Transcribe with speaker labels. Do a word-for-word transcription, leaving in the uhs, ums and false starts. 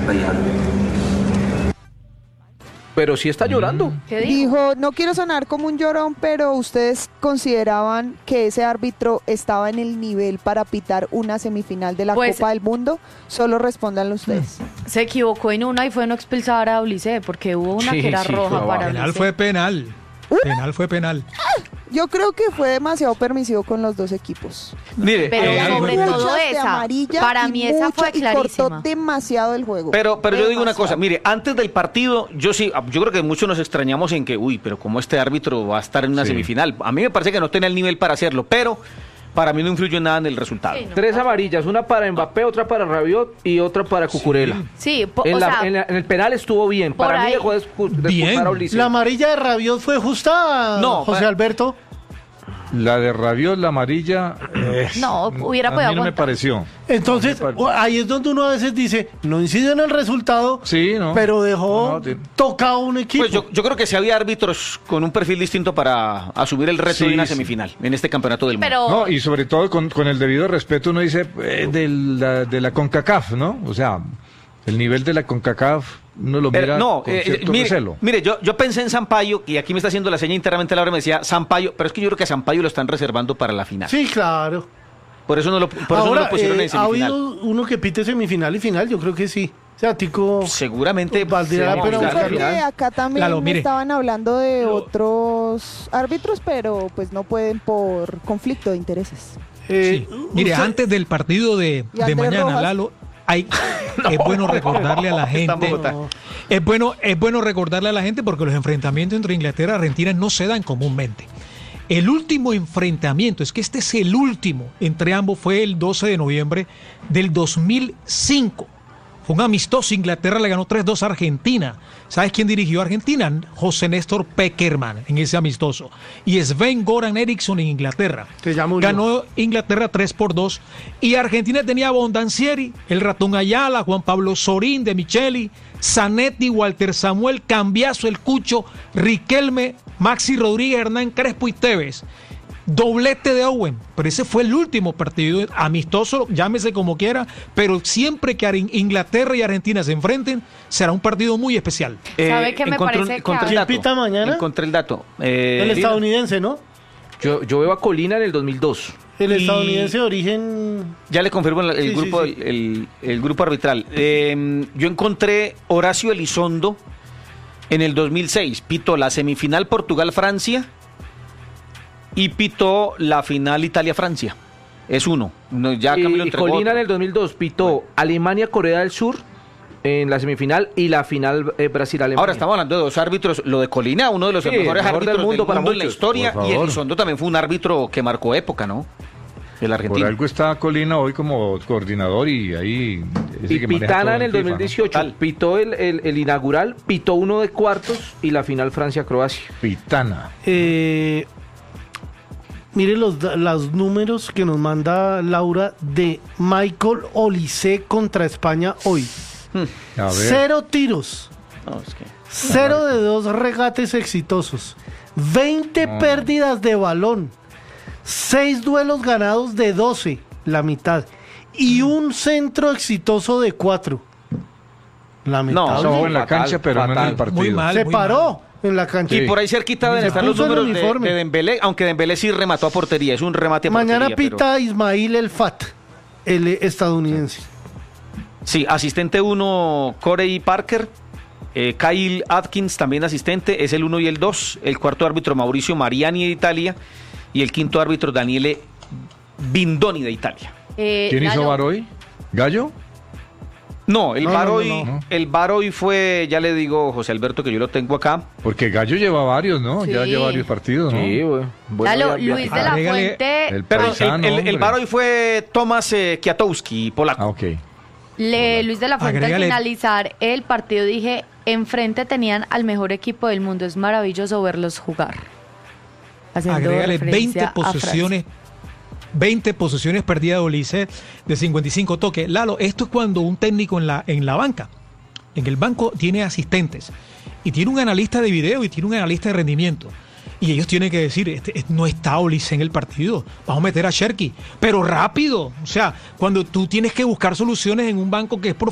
Speaker 1: payado.
Speaker 2: Pero sí está llorando.
Speaker 3: ¿Qué dijo?
Speaker 4: Dijo, no quiero sonar como un llorón, pero ustedes consideraban que ese árbitro estaba en el nivel para pitar una semifinal de la
Speaker 3: Pues-
Speaker 4: Copa del Mundo. Solo respondan ustedes.
Speaker 3: Se equivocó en una y fue no expulsar a Ulises, porque hubo una
Speaker 2: Sí,
Speaker 3: que era
Speaker 2: sí,
Speaker 3: roja
Speaker 2: fue
Speaker 3: para
Speaker 5: Penal
Speaker 3: Ulises.
Speaker 5: fue penal. Penal fue penal.
Speaker 4: Yo creo que fue demasiado permisivo con los dos equipos.
Speaker 2: Mire,
Speaker 3: Pero
Speaker 2: eh,
Speaker 3: sobre
Speaker 4: Muchas
Speaker 3: todo
Speaker 4: de
Speaker 3: esa,
Speaker 4: amarilla
Speaker 3: para
Speaker 4: y
Speaker 3: mí esa
Speaker 4: mucho-
Speaker 3: fue
Speaker 4: y cortó
Speaker 3: clarísima.
Speaker 4: demasiado el juego.
Speaker 2: Pero, pero yo digo una cosa,
Speaker 4: Demasiado.
Speaker 2: mire, antes del partido, yo sí, yo creo que muchos nos extrañamos en que, uy, pero cómo este árbitro va a estar en una
Speaker 6: Sí.
Speaker 2: semifinal. A mí me parece que no tiene el nivel para hacerlo, pero para mí no influyó en nada en el resultado.
Speaker 3: Sí, no.
Speaker 7: Tres amarillas, una para Mbappé, otra para Rabiot y otra para Cucurella.
Speaker 3: Sí, po-
Speaker 7: En,
Speaker 3: o
Speaker 7: la-
Speaker 3: sea,
Speaker 7: en la- en el penal estuvo bien.
Speaker 3: por
Speaker 7: Para mí
Speaker 3: ahí-
Speaker 7: dejó de expu- de
Speaker 5: Bien.
Speaker 7: expulsar a Ulises.
Speaker 8: ¿La amarilla de Rabiot fue justa,
Speaker 2: No,
Speaker 8: José
Speaker 2: pa-
Speaker 8: Alberto?
Speaker 6: La de Rabiot, la amarilla, eh,
Speaker 3: No, hubiera
Speaker 6: a
Speaker 3: podido
Speaker 6: mí no me
Speaker 3: aguantar.
Speaker 6: pareció.
Speaker 8: Entonces,
Speaker 6: No, me pare-
Speaker 8: ahí es donde uno a veces dice, no incide en el resultado,
Speaker 6: Sí, ¿no?
Speaker 8: pero dejó
Speaker 6: No, ti-
Speaker 8: tocado un equipo.
Speaker 2: Pues yo, yo creo que si había árbitros con un perfil distinto para asumir el reto
Speaker 6: Sí,
Speaker 2: de una
Speaker 6: sí.
Speaker 2: semifinal en este campeonato del mundo.
Speaker 3: pero
Speaker 6: No, y sobre todo con, con el debido respeto uno dice eh, de, la, de la CONCACAF, ¿no? O sea, el nivel de la CONCACAF uno lo
Speaker 2: Pero,
Speaker 6: mira
Speaker 2: no,
Speaker 6: con
Speaker 2: eh,
Speaker 6: cierto
Speaker 2: mire,
Speaker 6: recelo.
Speaker 2: mire, yo, yo pensé en Sampaio, y aquí me está haciendo la seña internamente Laura, me decía Sampaio, pero es que yo creo que a Sampaio lo están reservando para la final.
Speaker 8: Sí, claro.
Speaker 2: Por eso no lo, por eso no
Speaker 8: Ahora,
Speaker 2: lo pusieron
Speaker 8: eh,
Speaker 2: en
Speaker 8: ¿ha
Speaker 2: semifinal.
Speaker 8: habido uno que pite semifinal y final? Yo creo que sí. O sea, Tico,
Speaker 2: Seguramente
Speaker 8: valdría la
Speaker 2: sí,
Speaker 8: pena
Speaker 2: sí,
Speaker 8: buscar.
Speaker 4: Porque
Speaker 7: final.
Speaker 4: acá también
Speaker 5: Lalo, mire.
Speaker 4: estaban hablando de otros árbitros, pero pues no pueden por conflicto de intereses.
Speaker 8: eh,
Speaker 5: Sí. Mire,
Speaker 8: usted-
Speaker 5: antes del partido de,
Speaker 4: ¿Y
Speaker 5: de
Speaker 4: Andrés
Speaker 5: mañana,
Speaker 4: Rojas?
Speaker 5: Lalo, hay, es bueno recordarle a la
Speaker 2: está en
Speaker 5: gente.
Speaker 2: Bogotá.
Speaker 5: Es bueno, es bueno recordarle a la gente porque los enfrentamientos entre Inglaterra y Argentina no se dan comúnmente. El último enfrentamiento, es que este es el último entre ambos, fue el doce de noviembre del dos mil cinco. Fue un amistoso, Inglaterra le ganó tres dos a Argentina. ¿Sabes quién dirigió a Argentina? José Néstor Pekerman en ese amistoso. Y Sven-Göran Eriksson en Inglaterra.
Speaker 8: Que ya murió.
Speaker 5: Ganó Inglaterra tres por dos. Y Argentina tenía a Bondancieri, el Ratón Ayala, Juan Pablo Sorín, De Micheli, Zanetti, Walter Samuel, Cambiaso, El Cucho, Riquelme, Maxi Rodríguez, Hernán Crespo y Tevez. Doblete de Owen, pero ese fue el último partido amistoso, llámese como quiera, pero siempre que Ar- Inglaterra y Argentina se enfrenten, será un partido muy especial.
Speaker 3: ¿Sabe qué me
Speaker 2: encontré un-
Speaker 3: parece
Speaker 2: encontré el
Speaker 3: clave?
Speaker 2: dato.
Speaker 8: ¿Quién pita mañana?
Speaker 2: Encontré el dato. Eh,
Speaker 8: el estadounidense, ¿no?
Speaker 7: Yo, yo veo a Colina en el dos mil dos.
Speaker 8: El
Speaker 2: Y-
Speaker 8: estadounidense de origen...
Speaker 2: Ya le confirmo el, el
Speaker 8: Sí,
Speaker 2: grupo,
Speaker 8: sí, sí.
Speaker 2: El, el grupo arbitral. Eh, yo encontré Horacio Elizondo en el dos mil seis. Pitó la semifinal Portugal-Francia y pitó la final Italia-Francia. Es uno. No, ya
Speaker 7: y,
Speaker 2: Camilo
Speaker 7: y
Speaker 2: entregó
Speaker 7: Colina
Speaker 2: otro.
Speaker 7: en el dos mil dos pitó Alemania-Corea del Sur en la semifinal y la final eh, Brasil-Alemania.
Speaker 2: Ahora estamos hablando de dos árbitros. Lo de Colina, uno de los
Speaker 7: Sí,
Speaker 2: mejores
Speaker 7: mejor
Speaker 2: árbitros
Speaker 7: del mundo para
Speaker 2: en la
Speaker 7: muchos.
Speaker 2: historia.
Speaker 6: Por
Speaker 2: Y
Speaker 6: favor.
Speaker 2: Elizondo también fue un árbitro que marcó época, ¿no? El
Speaker 6: Por
Speaker 2: argentino.
Speaker 6: algo está Colina hoy como coordinador y ahí... es
Speaker 7: Y
Speaker 6: que maneja
Speaker 7: Pitana
Speaker 6: todo
Speaker 7: en el
Speaker 6: FIFA,
Speaker 7: dos mil
Speaker 6: ¿no?
Speaker 7: dieciocho
Speaker 2: Total.
Speaker 7: pitó el, el- el inaugural, pitó uno de cuartos y la final Francia-Croacia.
Speaker 6: Pitana.
Speaker 8: Eh, mire los, da- los números que nos manda Laura de Michael Olise contra España hoy.
Speaker 6: A ver.
Speaker 8: Cero tiros,
Speaker 2: No, es que-
Speaker 8: cero de dos regates exitosos, veinte
Speaker 6: No.
Speaker 8: pérdidas de balón, seis duelos ganados de doce, la mitad, y un centro exitoso de cuatro. La mitad.
Speaker 2: No,
Speaker 6: Eso
Speaker 7: sí,
Speaker 6: en la
Speaker 7: fatal,
Speaker 6: cancha, pero no en
Speaker 7: fatal.
Speaker 6: el partido.
Speaker 5: Muy mal.
Speaker 8: Se
Speaker 5: muy
Speaker 8: paró en la cancha.
Speaker 2: Y por ahí cerquita deben
Speaker 8: Se
Speaker 2: estar los
Speaker 8: puso el
Speaker 2: números de,
Speaker 8: uniforme.
Speaker 2: de Dembélé, aunque Dembélé sí remató a portería, es un remate a
Speaker 8: Mañana
Speaker 2: portería. pero-
Speaker 8: pita Ismail El Fat, el estadounidense.
Speaker 2: Sí, asistente uno, Corey Parker. eh, Kyle Atkins, también asistente, es el uno y el dos. El cuarto árbitro, Mauricio Mariani de Italia. Y el quinto árbitro, Daniele Bindoni de Italia.
Speaker 3: Eh,
Speaker 6: ¿Quién hizo
Speaker 3: Lalo,
Speaker 6: VAR hoy? ¿Gallo?
Speaker 2: No, el
Speaker 8: No,
Speaker 2: VAR
Speaker 8: no, no,
Speaker 2: hoy,
Speaker 6: no.
Speaker 2: el VAR hoy fue, ya le digo, José Alberto, que yo lo tengo acá.
Speaker 6: Porque Gallo lleva varios, ¿no? Ya
Speaker 3: Sí.
Speaker 6: lleva varios partidos, ¿no?
Speaker 7: Sí, güey. Bueno,
Speaker 3: Lalo,
Speaker 7: ya- ya-
Speaker 3: Luis de la
Speaker 5: Agrégale
Speaker 3: Fuente,
Speaker 6: el
Speaker 2: Perdón,
Speaker 6: paisano,
Speaker 2: el, el- el
Speaker 6: hombre.
Speaker 2: VAR hoy fue Tomás eh, Kwiatkowski, polaco.
Speaker 6: Ah, ok.
Speaker 3: le, Luis de la Fuente
Speaker 5: Agrégale-
Speaker 3: al finalizar el partido dije, enfrente tenían al mejor equipo del mundo, es maravilloso verlos jugar. Haciendo
Speaker 5: Agrégale
Speaker 3: referencia
Speaker 5: veinte
Speaker 3: a
Speaker 5: posesiones, veinte posesiones perdidas de Ulises de cincuenta y cinco toques. Lalo, esto es cuando un técnico en la, en la banca, en el banco tiene asistentes y tiene un analista de video y tiene un analista de rendimiento. Y ellos tienen que decir, este, este, no está Ulises en el partido, vamos a meter a Cherky, pero rápido. O sea, cuando tú tienes que buscar soluciones en un banco que es